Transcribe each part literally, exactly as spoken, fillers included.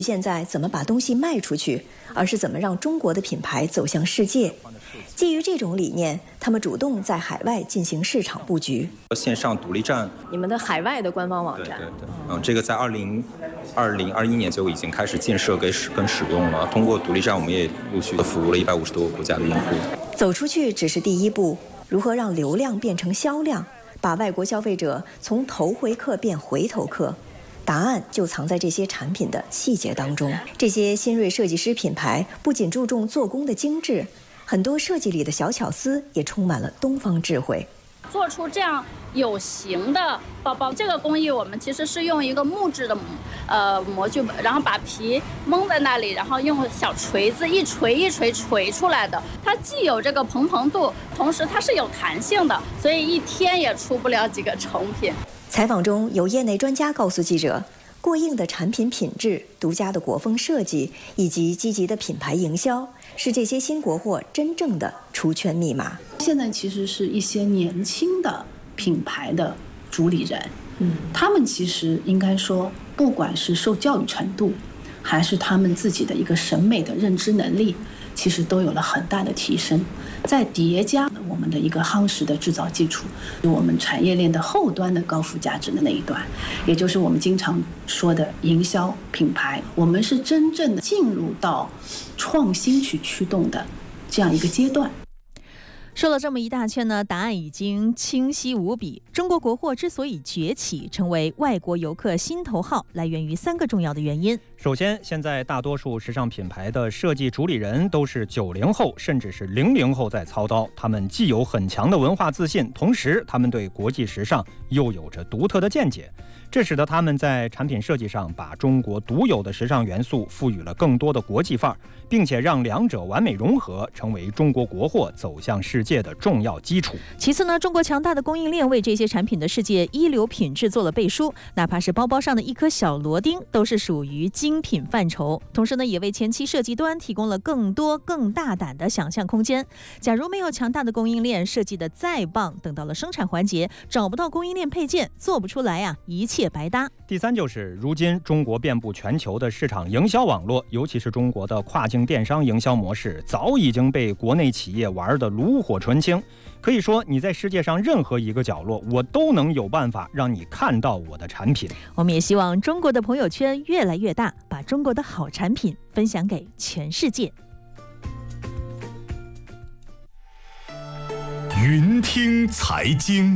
现在怎么把东西卖出去，而是怎么让中国的品牌走向世界。基于这种理念，他们主动在海外进行市场布局。 线上独立站， 你们的海外的官方网站， 对对对，嗯，这个在二零二零二一年就已经开始建设跟使跟使用了。通过独立站，我们也陆续的服务了一百五十多个国家的用户。 走出去只是第一步，如何让流量变成销量，把外国消费者从头回客变回头客？答案就藏在这些产品的细节当中。这些新锐设计师品牌不仅注重做工的精致，很多设计里的小巧思也充满了东方智慧。 做出这样有形的包包，这个工艺我们其实是用一个木质的呃模具，然后把皮蒙在那里，然后用小锤子一锤一锤锤出来的。它既有这个蓬蓬度，同时它是有弹性的，所以一天也出不了几个成品。 采访中，有业内专家告诉记者，过硬的产品品质、独家的国风设计以及积极的品牌营销，是这些新国货真正的出圈密码。 现在其实是一些年轻的品牌的主理人，嗯，他们其实应该说，不管是受教育程度，还是他们自己的一个审美的认知能力，其实都有了很大的提升。再叠加我们的一个夯实的制造基础，我们产业链的后端的高附加值的那一段，也就是我们经常说的营销品牌，我们是真正的进入到创新去驱动的这样一个阶段。 说了这么一大圈呢，答案已经清晰无比。中国国货之所以崛起，成为外国游客心头好，来源于三个重要的原因。 首先，现在大多数时尚品牌的设计主理人都是九零后，甚至是零零后在操刀。他们既有很强的文化自信，同时他们对国际时尚又有着独特的见解。这使得他们在产品设计上把中国独有的时尚元素赋予了更多的国际范儿，并且让两者完美融合，成为中国国货走向世界的重要基础。 其次呢，中国强大的供应链为这些产品的世界一流品质做了背书，哪怕是包包上的一颗小螺钉，都是属于精品范畴。同时呢，也为前期设计端提供了更多更大胆的想象空间。假如没有强大的供应链，设计的再棒，等到了生产环节，找不到供应链配件，做不出来呀、啊，一切白搭。 第三就是如今中国遍布全球的市场营销网络，尤其是中国的跨境电商营销模式，早已经被国内企业玩得炉火纯青。可以说，你在世界上任何一个角落，我都能有办法让你看到我的产品。 我们也希望中国的朋友圈越来越大，把中国的好产品分享给全世界。 云听财经。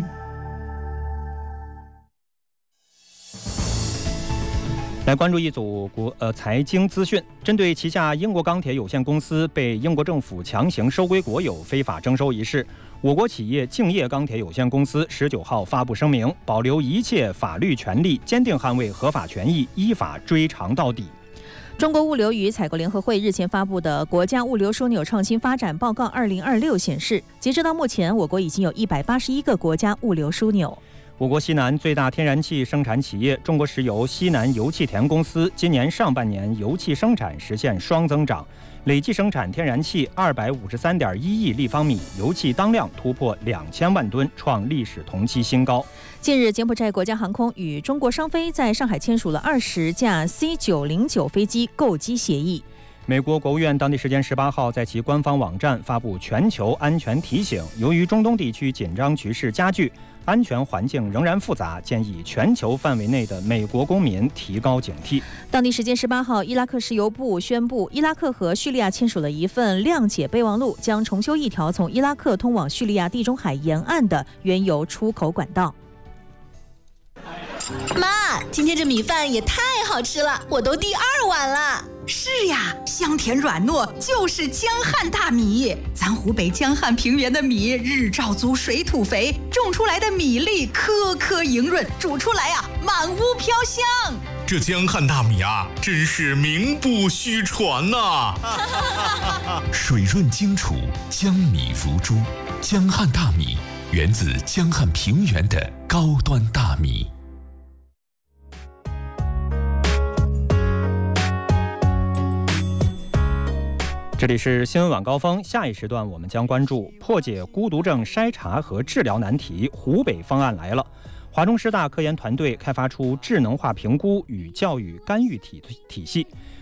来关注一组国呃财经资讯，针对旗下英国钢铁有限公司被英国政府强行收归国有、非法征收一事，我国企业敬业钢铁有限公司十九号发布声明，保留一切法律权利，坚定捍卫合法权益，依法追偿到底。 中国物流与采购联合会日前发布的《国家物流枢纽创新发展报告二零二六》显示，截止到目前，我国已经有一百八十一个国家物流枢纽。 我国西南最大天然气生产企业中国石油西南油气田公司今年上半年油气生产实现双增长，累计生产天然气二百五十三点一亿立方米，油气当量突破两千万吨，创历史同期新高。 近日，柬埔寨国家航空与中国商飞在上海签署了二十架 C 九零九 飞机购机协议。 美国国务院当地时间十八号在其官方网站发布全球安全提醒，由于中东地区紧张局势加剧，安全环境仍然复杂，建议全球范围内的美国公民提高警惕。 当地时间十八号，伊拉克石油部宣布，伊拉克和叙利亚签署了一份谅解备忘录，将重修一条从伊拉克通往叙利亚地中海沿岸的原油出口管道。 妈，今天这米饭也太好吃了，我都第二碗了。 是呀，香甜软糯，就是江汉大米。咱湖北江汉平原的米，日照足，水土肥，种出来的米粒颗颗莹润，煮出来呀、啊，满屋飘香。 这江汉大米啊，真是名不虚传呐、 啊！水润精储，江米如珠。江汉大米源自江汉平原的高端大米。 这里是新闻晚高峰，下一时段我们将关注破解孤独症筛查和治疗难题，湖北方案来了。华中师大科研团队开发出智能化评估与教育干预体体系，